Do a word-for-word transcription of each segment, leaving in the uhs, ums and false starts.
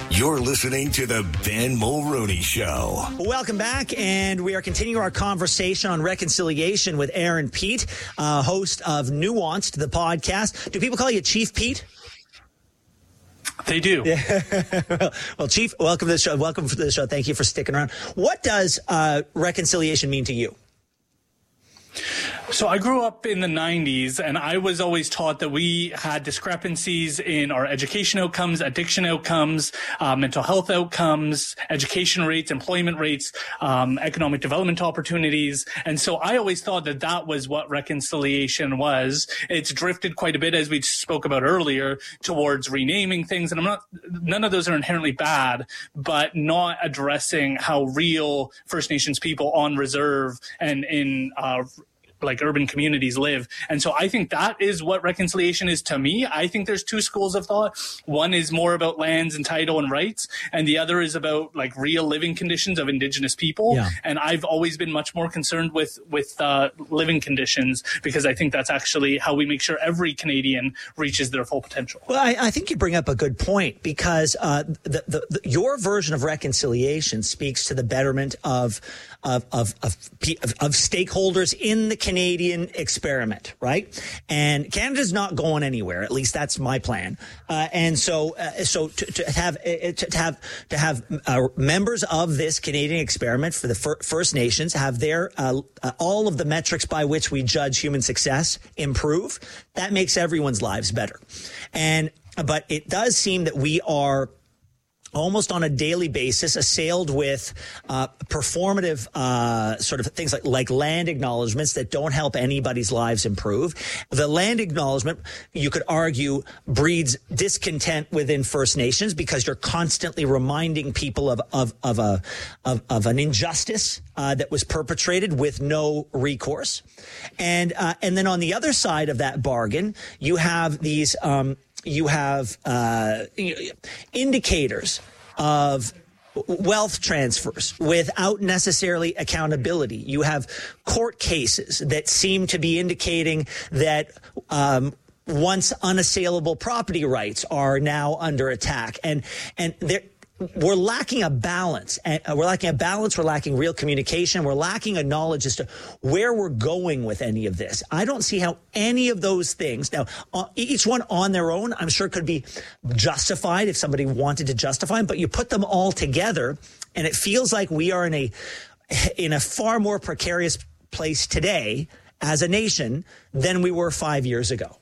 You're listening to the Ben Mulroney Show. Welcome back, and we are continuing our conversation on reconciliation with Aaron Pete, uh, host of Nuanced, the podcast. Do people call you Chief Pete? They do. Yeah. Well, Chief, welcome to the show. Welcome to the show. Thank you for sticking around. What does uh, reconciliation mean to you? So I grew up in the nineties, and I was always taught that we had discrepancies in our education outcomes, addiction outcomes, uh, mental health outcomes, education rates, employment rates, um, economic development opportunities. And so I always thought that that was what reconciliation was. It's drifted quite a bit, as we spoke about earlier, towards renaming things. And I'm not, none of those are inherently bad, but not addressing how real First Nations people on reserve and in uh, like urban communities live. And so I think that is what reconciliation is to me. I think there's two schools of thought. One is more about lands and title and rights, and the other is about like real living conditions of Indigenous people. Yeah. And I've always been much more concerned with with uh, living conditions, because I think that's actually how we make sure every Canadian reaches their full potential. Well, I, I think you bring up a good point, because uh, the, the, the, your version of reconciliation speaks to the betterment of of of of, of, of stakeholders in the Canadian experiment, right? And Canada's not going anywhere. At least that's my plan. Uh, and so, uh, so to, to have uh, to have to have uh, members of this Canadian experiment for the fir- First Nations have their uh, uh, all of the metrics by which we judge human success improve. That makes everyone's lives better. And but it does seem that we are almost on a daily basis assailed with uh, performative uh, sort of things like, like land acknowledgements that don't help anybody's lives improve. The land acknowledgement, you could argue, breeds discontent within First Nations, because you're constantly reminding people of of of a of, of an injustice uh, that was perpetrated with no recourse. And uh, and then on the other side of that bargain, you have these um, you have uh, indicators of wealth transfers without necessarily accountability. You have court cases that seem to be indicating that um, once unassailable property rights are now under attack, and and there. We're lacking a balance. And we're lacking a balance. We're lacking real communication. We're lacking a knowledge as to where we're going with any of this. I don't see how any of those things, now, each one on their own, I'm sure could be justified if somebody wanted to justify them, but you put them all together, and it feels like we are in a in a far more precarious place today as a nation than we were five years ago.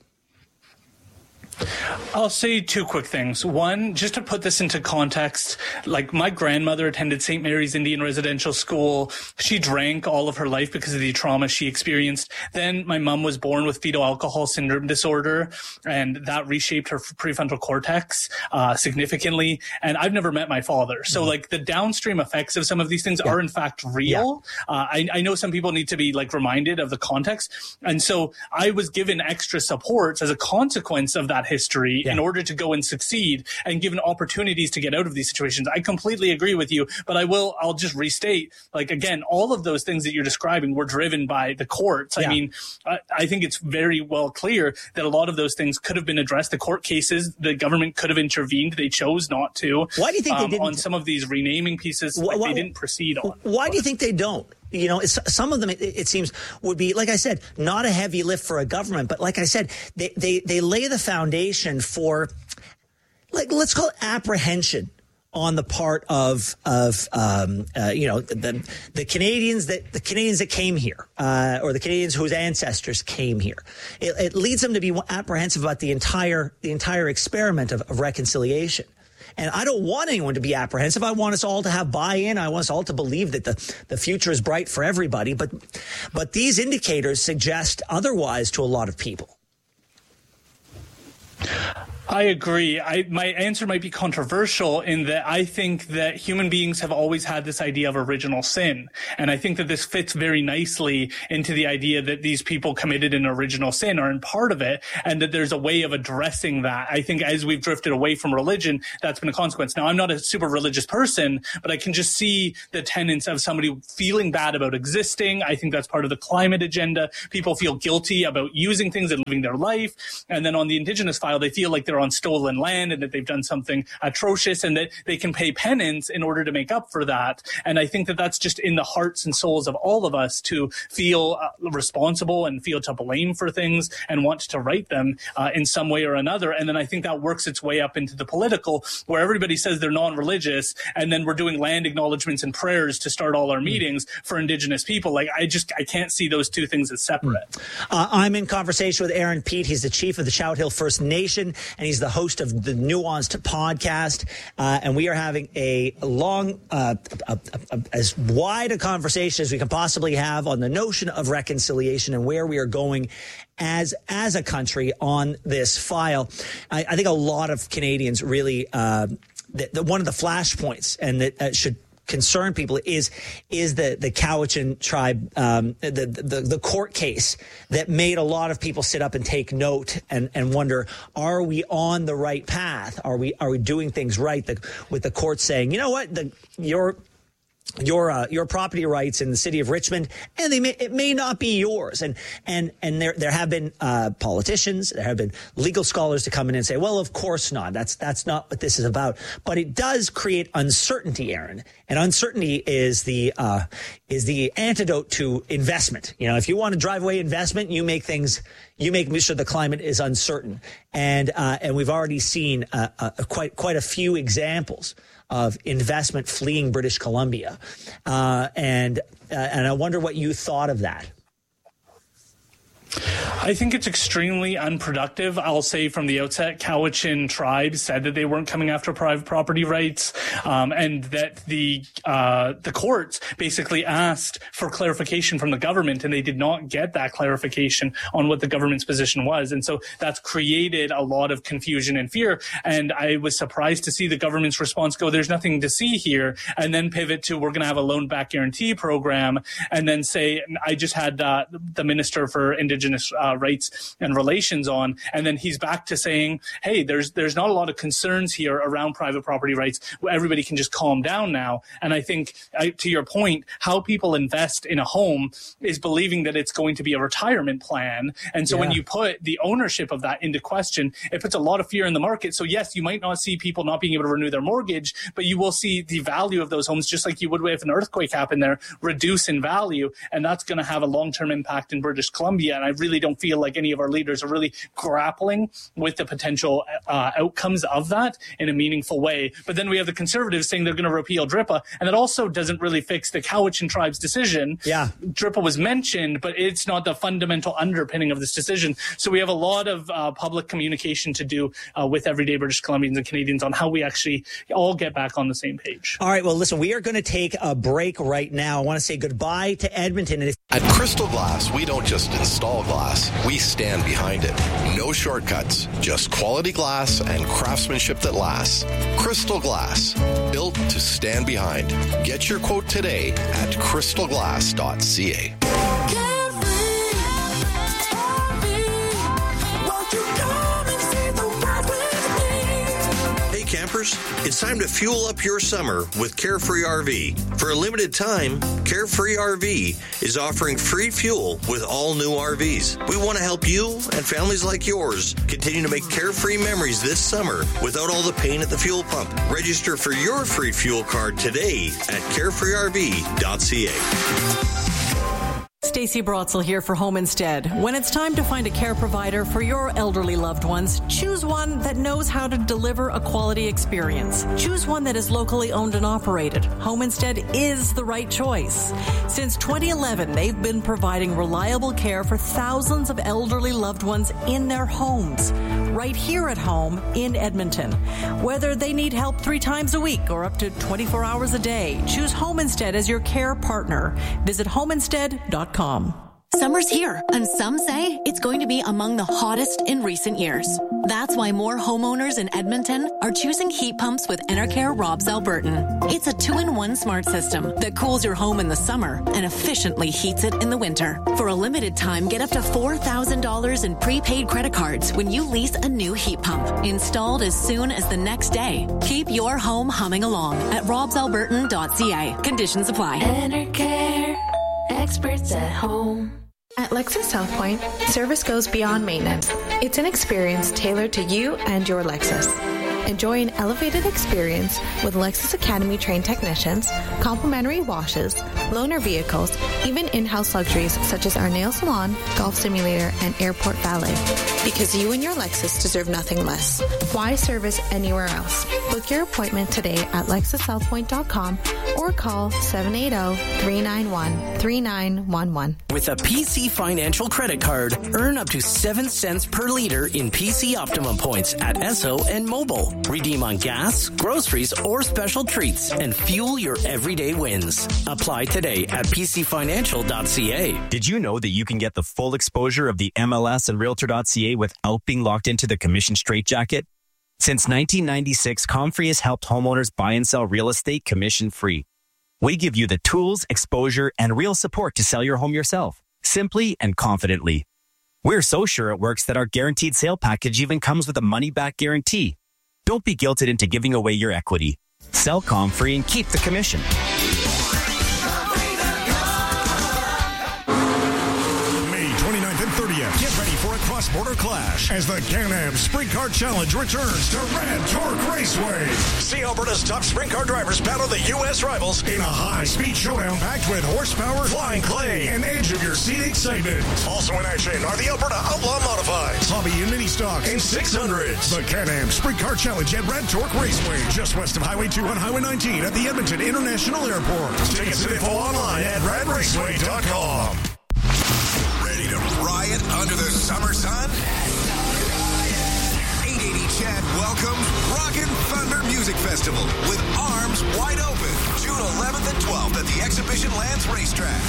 I'll say two quick things. One, just to put this into context, like my grandmother attended Saint Mary's Indian Residential School. She drank all of her life because of the trauma she experienced. Then my mom was born with fetal alcohol syndrome disorder, and that reshaped her prefrontal cortex uh, significantly. And I've never met my father. So mm-hmm. like the downstream effects of some of these things yeah. are in fact real. Yeah. Uh, I, I know some people need to be like reminded of the context. And so I was given extra supports as a consequence of that history yeah. in order to go and succeed and given opportunities to get out of these situations. I completely agree with you, but I will, I'll just restate, like, again, all of those things that you're describing were driven by the courts. Yeah. I mean, I, I think it's very well clear that a lot of those things could have been addressed. The court cases, the government could have intervened. They chose not to. Why do you think um, they didn't? On some of these renaming pieces, why, like why, they didn't proceed on. Why but. do you think they don't? You know, it's, some of them, it, it seems, would be, like I said, not a heavy lift for a government. But like I said, they, they, they lay the foundation for, like, let's call it apprehension on the part of, of um, uh, you know, the, the Canadians that the Canadians that came here, uh, or the Canadians whose ancestors came here. It, it leads them to be apprehensive about the entire, the entire experiment of, of reconciliation. And I don't want anyone to be apprehensive. I want us all to have buy-in. I want us all to believe that the, the future is bright for everybody. But but these indicators suggest otherwise to a lot of people. I agree. I, my answer might be controversial in that I think that human beings have always had this idea of original sin. And I think that this fits very nicely into the idea that these people committed an original sin or in part of it, and that there's a way of addressing that. I think as we've drifted away from religion, that's been a consequence. Now, I'm not a super religious person, but I can just see the tenets of somebody feeling bad about existing. I think that's part of the climate agenda. People feel guilty about using things and living their life. And then on the Indigenous file, they feel like they're they're on stolen land and that they've done something atrocious and that they can pay penance in order to make up for that. And I think that that's just in the hearts and souls of all of us to feel uh, responsible and feel to blame for things and want to right them uh, in some way or another. And then I think that works its way up into the political, where everybody says they're non-religious, and then we're doing land acknowledgements and prayers to start all our meetings for Indigenous people. Like, I just, I can't see those two things as separate. Uh, I'm in conversation with Aaron Peat. He's the chief of the Chout Hill First Nation, and he's the host of the Nuanced podcast. Uh, and we are having a long, uh, a, a, a, as wide a conversation as we can possibly have on the notion of reconciliation and where we are going as as a country on this file. I, I think a lot of Canadians really, uh, the, the, one of the flashpoints, and that uh, should concern people, is is the the Cowichan tribe, um, the, the the court case that made a lot of people sit up and take note and and wonder, are we on the right path? Are we are we doing things right? The, with the court saying, you know what, the your your uh, your property rights in the city of Richmond, and they may, it may not be yours. And and and there there have been uh, politicians, there have been legal scholars to come in and say, well, of course not. That's that's not what this is about. But it does create uncertainty, Aaron, and uncertainty is the uh, is the antidote to investment. You know, if you want to drive away investment, you make things. You make sure the climate is uncertain, and uh, and we've already seen uh, uh, quite quite a few examples of investment fleeing British Columbia, uh, and uh, and I wonder what you thought of that. I think it's extremely unproductive. I'll say from the outset, Cowichan tribe said that they weren't coming after private property rights, um, and that the uh, the courts basically asked for clarification from the government, and they did not get that clarification on what the government's position was. And so that's created a lot of confusion and fear. And I was surprised to see the government's response go, there's nothing to see here, and then pivot to, we're going to have a loan back guarantee program, and then say, I just had uh, the Minister for Indigenous Uh, rights and relations on, and then he's back to saying, hey, there's there's not a lot of concerns here around private property rights. Everybody can just calm down now. And I think, I, to your point, how people invest in a home is believing that it's going to be a retirement plan. And so yeah. when you put the ownership of that into question, it puts a lot of fear in the market. So yes, you might not see people not being able to renew their mortgage, but you will see the value of those homes, just like you would if an earthquake happened there, reduce in value. And that's going to have a long-term impact in British Columbia. And I really don't feel like any of our leaders are really grappling with the potential uh, outcomes of that in a meaningful way. But then we have the Conservatives saying they're going to repeal D R I P A, and that also doesn't really fix the Cowichan tribe's decision. Yeah, D R I P A was mentioned, but it's not the fundamental underpinning of this decision. So we have a lot of uh, public communication to do uh, with everyday British Columbians and Canadians on how we actually all get back on the same page. All right, well, listen, we are going to take a break right now. I want to say goodbye to Edmonton. And if- At Crystal Glass, we don't just install glass. We stand behind it. No shortcuts, just quality glass and craftsmanship that lasts. Crystal Glass, built to stand behind. Get your quote today at crystal glass dot c a. Campers, it's time to fuel up your summer with Carefree R V. For a limited time, Carefree R V is offering free fuel with all new R Vs. We want to help you and families like yours continue to make carefree memories this summer without all the pain at the fuel pump. Register for your free fuel card today at carefree r v dot c a. Stacey Brotzel here for Home Instead. When it's time to find a care provider for your elderly loved ones, choose one that knows how to deliver a quality experience. Choose one that is locally owned and operated. Home Instead is the right choice. Since twenty eleven, they've been providing reliable care for thousands of elderly loved ones in their homes, right here at home in Edmonton. Whether they need help three times a week or up to twenty-four hours a day, choose Home Instead as your care partner. Visit home instead dot com. Summer's here, and some say it's going to be among the hottest in recent years. That's why more homeowners in Edmonton are choosing heat pumps with Enercare Robs Albertan. It's a two-in-one smart system that cools your home in the summer and efficiently heats it in the winter. For a limited time, get up to four thousand dollars in prepaid credit cards when you lease a new heat pump, installed as soon as the next day. Keep your home humming along at robs albertan dot c a. Conditions apply. Enercare. Experts at home. At Lexus South Point, service goes beyond maintenance. It's an experience tailored to you and your Lexus. Enjoy an elevated experience with Lexus Academy trained technicians, complimentary washes, loaner vehicles, even in-house luxuries such as our nail salon, golf simulator, and airport valet. Because you and your Lexus deserve nothing less. Why service anywhere else? Book your appointment today at lexus south point dot com or call seven eight zero, three nine one, three nine one one. With a P C Financial credit card, earn up to seven cents per liter in P C Optimum points at Esso and Mobile. Redeem on gas, groceries, or special treats and fuel your everyday wins. Apply today at p c financial dot c a. Did you know that you can get the full exposure of the M L S and Realtor dot c a without being locked into the commission straitjacket? Since nineteen ninety-six, Comfrey has helped homeowners buy and sell real estate commission-free. We give you the tools, exposure, and real support to sell your home yourself, simply and confidently. We're so sure it works that our guaranteed sale package even comes with a money-back guarantee. Don't be guilted into giving away your equity. Sell Comfrey and keep the commission. May twenty-ninth and thirtieth. Get ready for a cross-border clash as the Can-Am Sprint Car Challenge returns to Red Torque Raceway. See Alberta's top sprint car drivers battle the U S rivals in a high-speed showdown packed with horsepower, flying clay, and edge-of-your-seat excitement. Also in action are the Alberta Outlaw Modifieds, Hobby and Mini Stock, and six hundreds. The Can-Am Sprint Car Challenge at Red Torque Raceway, just west of Highway two on Highway nineteen at the Edmonton International Airport. Tickets and info online at rad raceway dot com. Ready to riot under the summer sun? eight eighty C H E D welcomes Rockin' Thunder Music Festival with Arms Wide Open, June eleventh and twelfth at the Exhibition Lands Racetrack.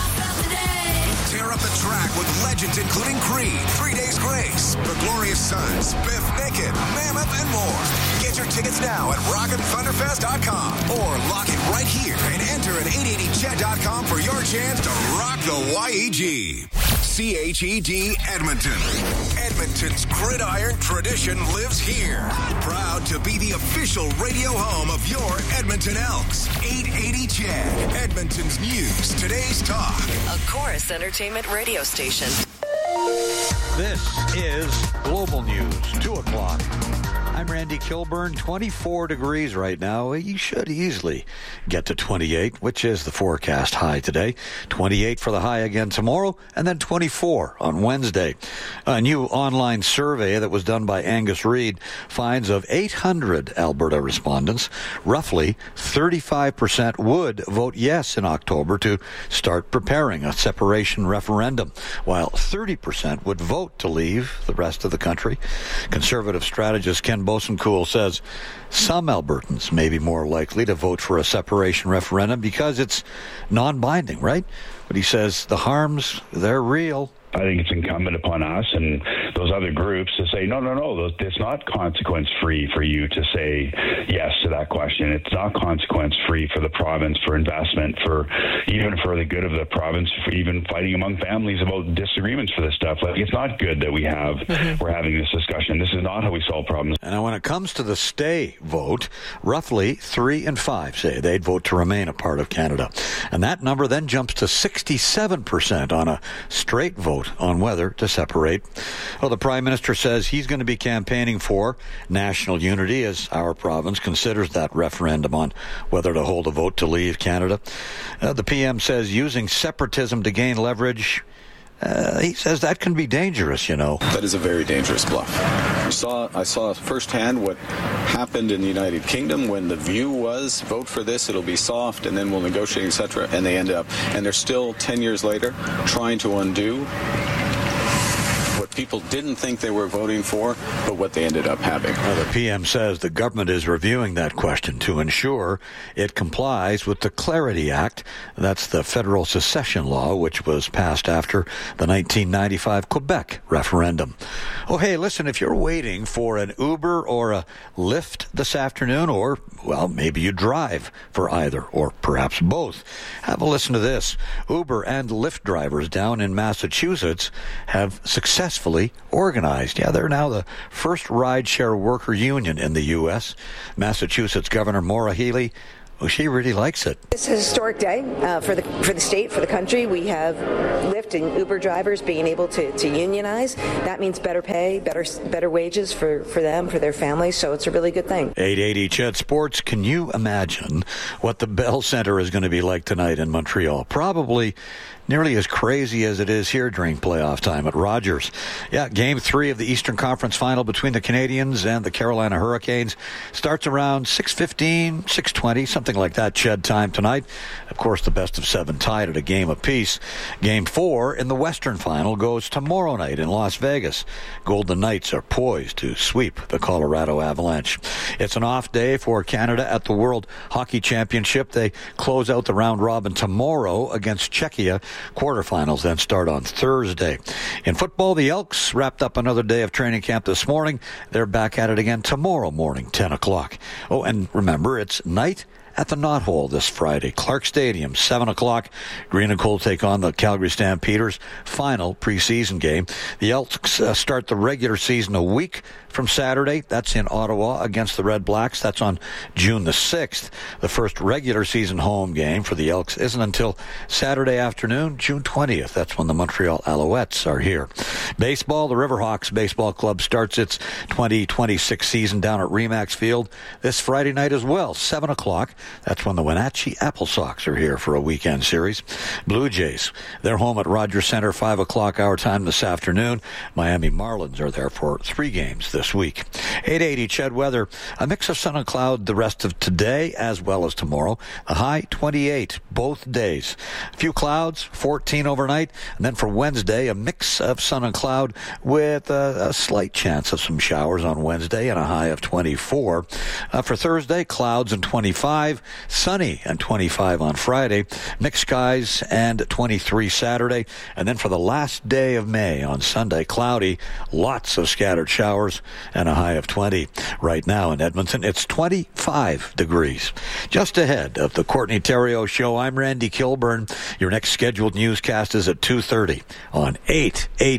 Tear up the track with legends including Creed, Three Days Grace, The Glorious Sons, Biff Naked, Mammoth, and more. Get your tickets now at rockin thunder fest dot com or lock it right here and enter at eight eighty C H E D dot com for your chance to rock the Y E G. C H E D Edmonton. Edmonton's gridiron tradition lives here. Proud to be the official radio home of your Edmonton Elks. eight eighty C H E D, Edmonton's news, today's talk. A Chorus Entertainment radio station. This is Global News, two o'clock. I'm Randy Kilburn, twenty-four degrees right now. You should easily get to twenty-eight, which is the forecast high today. twenty-eight for the high again tomorrow, and then twenty-four on Wednesday. A new online survey that was done by Angus Reid finds of eight hundred Alberta respondents, roughly thirty-five percent would vote yes in October to start preparing a separation referendum, while thirty percent would vote to leave the rest of the country. Conservative strategist Ken Bosencool says some Albertans may be more likely to vote for a separation referendum because it's non-binding, right? But he says the harms, they're real. I think it's incumbent upon us and those other groups to say, no, no, no, it's not consequence-free for you to say yes to that question. It's not consequence-free for the province, for investment, for even for the good of the province, for even fighting among families about disagreements for this stuff. Like, it's not good that we have, mm-hmm. we're having this discussion. This is not how we solve problems. And when it comes to the stay vote, roughly three and five say they'd vote to remain a part of Canada. And that number then jumps to sixty-seven percent on a straight vote on whether to separate. Well, the Prime Minister says he's going to be campaigning for national unity as our province considers that referendum on whether to hold a vote to leave Canada. Uh, the P M says using separatism to gain leverage, Uh, he says that can be dangerous, you know. That is a very dangerous bluff. I saw, I saw firsthand what happened in the United Kingdom when the view was vote for this, it'll be soft, and then we'll negotiate, et cetera. And they end up, and they're still ten years later trying to undo what people didn't think they were voting for, but what they ended up having. Well, the P M says the government is reviewing that question to ensure it complies with the Clarity Act. That's the federal secession law, which was passed after the nineteen ninety-five Quebec referendum. Oh, hey, listen, if you're waiting for an Uber or a Lyft this afternoon, or, well, maybe you drive for either, or perhaps both, have a listen to this. Uber and Lyft drivers down in Massachusetts have successfully organized. Yeah, they're now the first rideshare worker union in the U S. Massachusetts Governor Maura Healey Well, she really likes it. It's a historic day uh, for the for the state, for the country. We have Lyft and Uber drivers being able to, to unionize. That means better pay, better better wages for, for them, for their families. So it's a really good thing. eight eighty Ched Sports. Can you imagine what the Bell Center is going to be like tonight in Montreal? Probably nearly as crazy as it is here during playoff time at Rogers. Yeah, game three of the Eastern Conference Final between the Canadians and the Carolina Hurricanes starts around six fifteen, six twenty, something like that, Ched time tonight. Of course, the best of seven tied at a game apiece. Game four in the Western Final goes tomorrow night in Las Vegas. Golden Knights are poised to sweep the Colorado Avalanche. It's an off day for Canada at the World Hockey Championship. They close out the round robin tomorrow against Czechia. Quarterfinals then start on Thursday. In football, the Elks wrapped up another day of training camp this morning. They're back at it again tomorrow morning, ten o'clock. Oh, and remember, it's night at the Knothole this Friday. Clark Stadium, seven o'clock. Green and Gold take on the Calgary Stampeders. Final preseason game. The Elks uh, start the regular season a week from Saturday. That's in Ottawa against the Red Blacks. That's on June the sixth. The first regular season home game for the Elks isn't until Saturday afternoon, June twentieth. That's when the Montreal Alouettes are here. Baseball, the Riverhawks Baseball Club starts its twenty twenty-six season down at Remax Field this Friday night as well, seven o'clock. That's when the Wenatchee Apple Sox are here for a weekend series. Blue Jays, they're home at Rogers Center, five o'clock our time this afternoon. Miami Marlins are there for three games this week. eight eighty Ched weather, a mix of sun and cloud the rest of today as well as tomorrow. A high twenty-eight both days. A few clouds, fourteen overnight. And then for Wednesday, a mix of sun and cloud with a, a slight chance of some showers on Wednesday and a high of twenty-four. Uh, for Thursday, clouds and twenty-five. Sunny and twenty-five on Friday. Mixed skies and twenty-three Saturday. And then for the last day of May on Sunday, cloudy, lots of scattered showers and a high of twenty. Right now in Edmonton, it's twenty-five degrees. Just ahead of the Courtney Theriault Show, I'm Randy Kilburn. Your next scheduled newscast is at two thirty on eight eighty.